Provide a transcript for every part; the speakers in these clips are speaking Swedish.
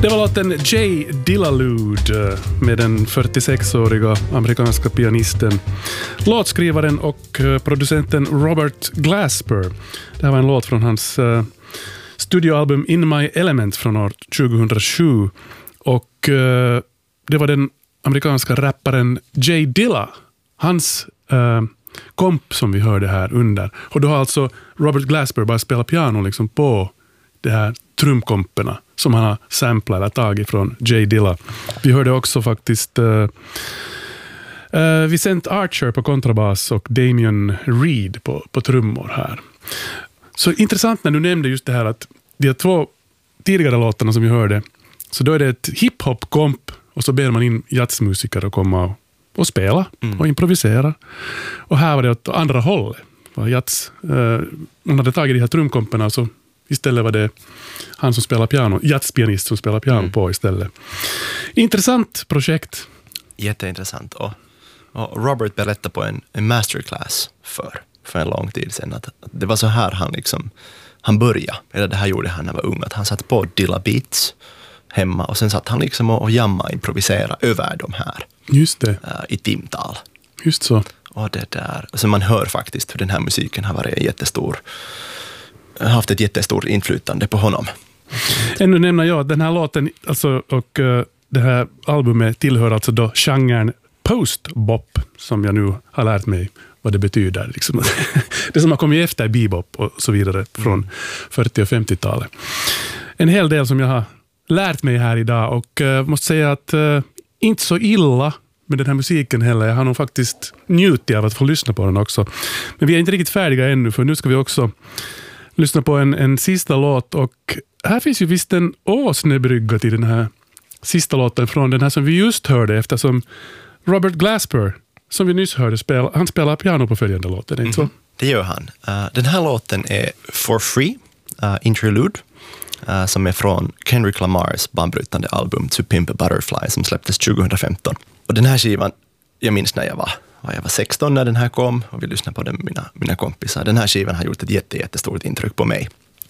Det var låten J. Dillalude med den 46-åriga amerikanska pianisten, låtskrivaren och producenten Robert Glasper. Det här var en låt från hans studioalbum In My Element från år 2007. Och det var den amerikanska rapparen J. Dilla, hans komp som vi hörde här under. Och då har alltså Robert Glasper bara spelat piano liksom på det här trumkomperna som han har samplat eller tagit från J. Dilla. Vi hörde också faktiskt Vicent Archer på kontrabas och Damian Reed på trummor här. Så intressant när du nämnde just det här att de två tidigare låtarna som vi hörde, så då är det ett hiphop-komp och så ber man in jazzmusiker att komma och spela och improvisera. Och här var det åt andra hållet. Man hade tagit de här trumkomperna så istället var det han som spelar piano, jazzpianist som spelar piano på istället. Intressant projekt. Jätteintressant. Och Robert berättade på en masterclass för en lång tid sedan att det var så här han började. Eller det här gjorde han när han var ung. Att han satt på Dilla Beats hemma och sen satt han liksom och jamma, improvisera över de här. Just det. I timtal. Just så. Och det där. Så man hör faktiskt hur den här musiken har varit haft ett jättestort inflytande på honom. Ännu nämner jag den här låten alltså, och det här albumet tillhör alltså då genren post-bop som jag nu har lärt mig vad det betyder. Liksom. Det som har kommit efter bebop och så vidare från 40- och 50-talet. En hel del som jag har lärt mig här idag och måste säga att inte så illa med den här musiken heller. Jag har nog faktiskt njutit av att få lyssna på den också. Men vi är inte riktigt färdiga ännu för nu ska vi också lyssna på en sista låt och här finns ju visst en åsnebrygga till den här sista låten från den här som vi just hörde eftersom Robert Glasper som vi nyss hörde han spelar piano på följande låten, inte så? Det gör han. Den här låten är For Free, Interlude, som är från Kendrick Lamars banbrytande album To Pimp a Butterfly som släpptes 2015. Och den här skivan, jag minns när jag var 16 när den här kom och vi lyssnade på den med mina kompisar. Den här skivan har gjort ett jättestort intryck på mig.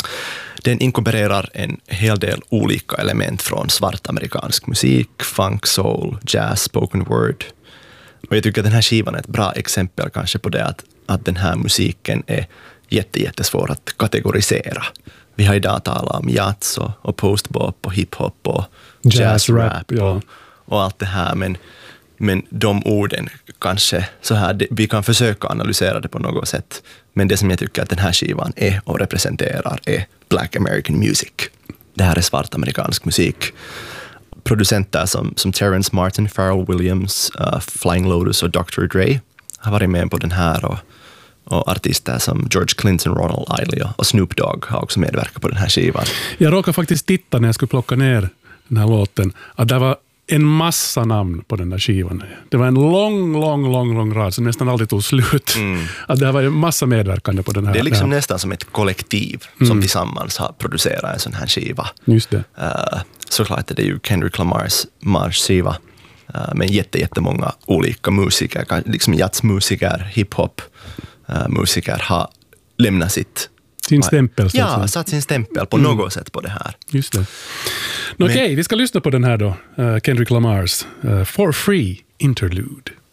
Den inkorporerar en hel del olika element från svart amerikansk musik, funk, soul, jazz, spoken word. Och jag tycker att den här skivan är ett bra exempel kanske på det att den här musiken är jättesvår att kategorisera. Vi har idag talat om jazz och postbop och hiphop och jazzrap och allt det här, men de orden kanske så här, vi kan försöka analysera det på något sätt, men det som jag tycker att den här skivan är och representerar är Black American Music. Det här är svart amerikansk musik. Producenter som Terrence Martin, Pharrell Williams, Flying Lotus och Dr. Dre har varit med på den här och artister som George Clinton, Ronald Isley och Snoop Dogg har också medverkat på den här skivan. Jag råkade faktiskt titta när jag skulle plocka ner den här låten att det var en massa namn på den där skivan. Det var en lång rad som nästan aldrig tog slut. Att det var en massa medverkande på den här. Det är liksom nästan som ett kollektiv som tillsammans har producerat en sån här skiva. Just det. Såklart är det ju Kendrick Lamars skiva. Men jättemånga olika musiker, liksom jazzmusiker, hiphop musiker har lämnat sin stämpel. Ja, satt sin stämpel på något sätt på det här. Just det. Okej, vi ska lyssna på den här då. Kendrick Lamars For Free Interlude.